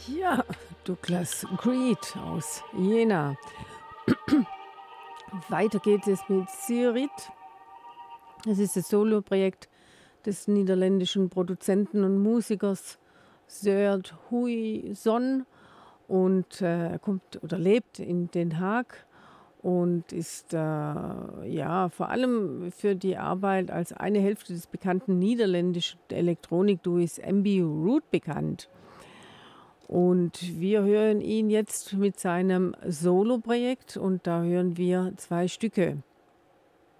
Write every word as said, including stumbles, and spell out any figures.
Ja, Douglas Creed aus Jena. Weiter geht es mit Sirit. Es ist das Soloprojekt des niederländischen Produzenten und Musikers Sjoerd Huijson und äh, er kommt oder lebt in Den Haag und ist äh, ja vor allem für die Arbeit als eine Hälfte des bekannten niederländischen Elektronikduos Ambi Root bekannt. Und wir hören ihn jetzt mit seinem Soloprojekt und da hören wir zwei Stücke.